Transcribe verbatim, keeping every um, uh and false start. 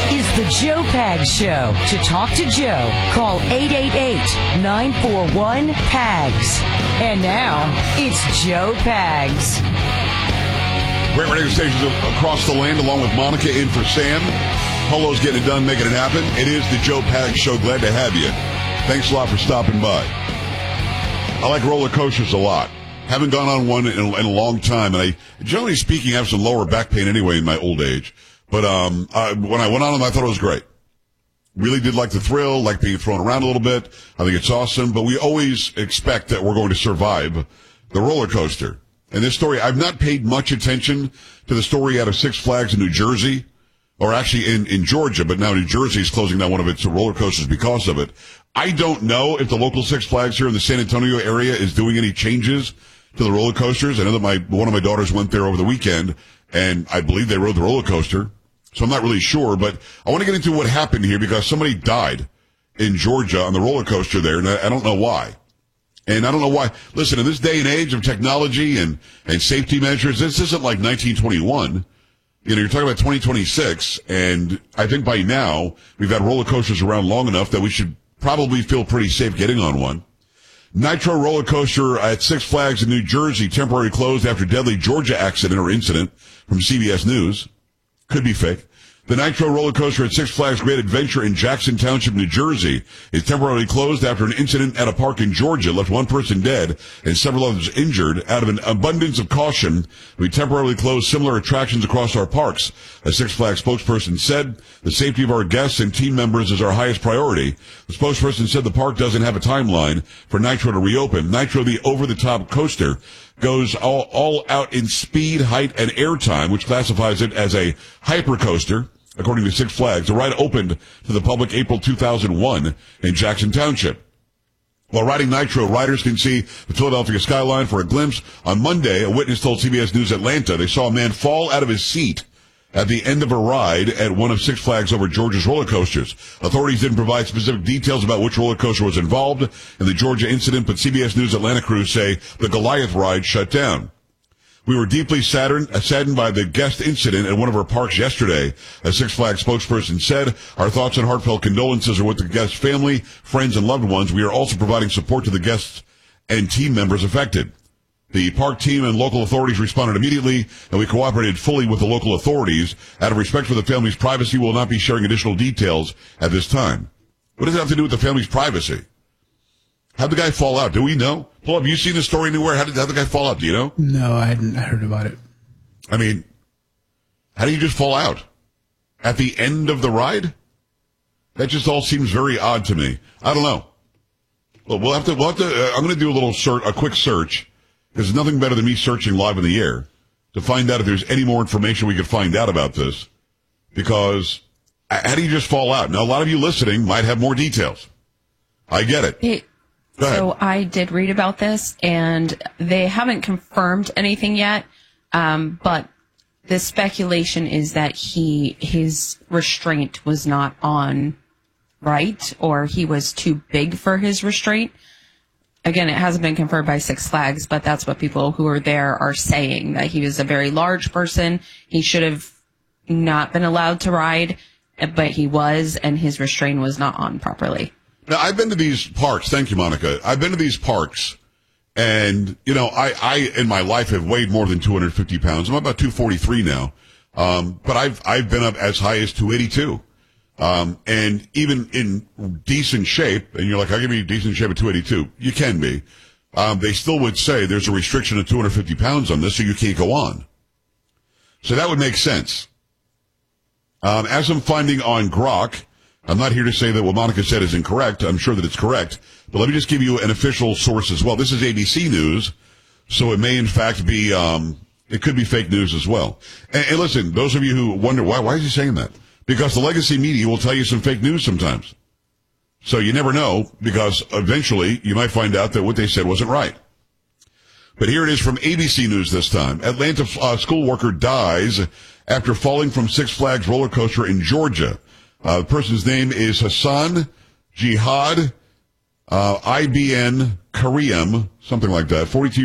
is the Joe Pags Show. To talk to Joe, call eight eight eight, nine four one, P A G S. And now, it's Joe Pags. Great radio stations across the land, along with Monica in for Sam. Polo's getting it done, making it happen. It is the Joe Pags Show. Glad to have you. Thanks a lot for stopping by. I like roller coasters a lot. Haven't gone on one in a, in a long time, and I, generally speaking, have some lower back pain anyway in my old age. But um, I, when I went on them, I thought it was great. Really did like the thrill, like being thrown around a little bit. I think it's awesome, but we always expect that we're going to survive the roller coaster. And this story, I've not paid much attention to the story out of Six Flags in New Jersey, or actually in, in Georgia, but now New Jersey is closing down one of its roller coasters because of it. I don't know if the local Six Flags here in the San Antonio area is doing any changes to the roller coasters. I know that my one of my daughters went there over the weekend, and I believe they rode the roller coaster. So I'm not really sure, but I want to get into what happened here because somebody died in Georgia on the roller coaster there, and I, I don't know why. And I don't know why. Listen, in this day and age of technology and, and safety measures, this isn't like nineteen twenty-one. You know, you're talking about twenty twenty-six, and I think by now we've had roller coasters around long enough that we should probably feel pretty safe getting on one. Nitro roller coaster at Six Flags in New Jersey temporarily closed after deadly Georgia accident or incident from C B S News. Could be fake. The Nitro roller coaster at Six Flags Great Adventure in Jackson Township, New Jersey, is temporarily closed after an incident at a park in Georgia left one person dead and several others injured. Out of an abundance of caution, we temporarily closed similar attractions across our parks. A Six Flags spokesperson said, the safety of our guests and team members is our highest priority. The spokesperson said the park doesn't have a timeline for Nitro to reopen. Nitro, the over-the-top coaster, goes all, all out in speed, height, and airtime, which classifies it as a hypercoaster. According to Six Flags, the ride opened to the public April two thousand one in Jackson Township. While riding Nitro, riders can see the Philadelphia skyline for a glimpse. On Monday, a witness told C B S News Atlanta they saw a man fall out of his seat at the end of a ride at one of Six Flags over Georgia's roller coasters. Authorities didn't provide specific details about which roller coaster was involved in the Georgia incident, but C B S News Atlanta crews say the Goliath ride shut down. We were deeply saddened, saddened by the guest incident at one of our parks yesterday. A Six Flags spokesperson said, our thoughts and heartfelt condolences are with the guest's family, friends, and loved ones. We are also providing support to the guests and team members affected. The park team and local authorities responded immediately, and we cooperated fully with the local authorities. Out of respect for the family's privacy, we will not be sharing additional details at this time. What does it have to do with the family's privacy? How'd the guy fall out? Do we know? Paul, have you seen the story anywhere? How did, how'd the guy fall out? Do you know? No, I hadn't heard about it. I mean, how do you just fall out? At the end of the ride? That just all seems very odd to me. I don't know. Well, we'll have to, we'll have to, uh, I'm going to do a little search, a quick search, because there's nothing better than me searching live in the air to find out if there's any more information we could find out about this. Because how do you just fall out? Now, a lot of you listening might have more details. I get it. It- So I did read about this, and they haven't confirmed anything yet, um, but the speculation is that he his restraint was not on right, or he was too big for his restraint. Again, it hasn't been confirmed by Six Flags, but that's what people who are there are saying, that he was a very large person. He should have not been allowed to ride, but he was, and his restraint was not on properly. Now, I've been to these parks. Thank you, Monica. I've been to these parks, and, you know, I, I in my life have weighed more than two hundred fifty pounds. I'm about two forty-three now. Um, but I've, I've been up as high as two eighty-two. Um, and even in decent shape, and you're like, I'll give you decent shape at two eighty-two. You can be. Um, they still would say there's a restriction of two hundred fifty pounds on this, so you can't go on. So that would make sense. Um, as I'm finding on Grok, I'm not here to say that what Monica said is incorrect. I'm sure that it's correct. But let me just give you an official source as well. This is A B C News, so it may in fact be, um, it could be fake news as well. And, and listen, those of you who wonder, why, why is he saying that? Because the legacy media will tell you some fake news sometimes. So you never know, because eventually you might find out that what they said wasn't right. But here it is from A B C News this time. Atlanta uh, school worker dies after falling from Six Flags roller coaster in Georgia. Uh, the person's name is Hassan Jihad, uh, I B N Kareem, something like that, forty-two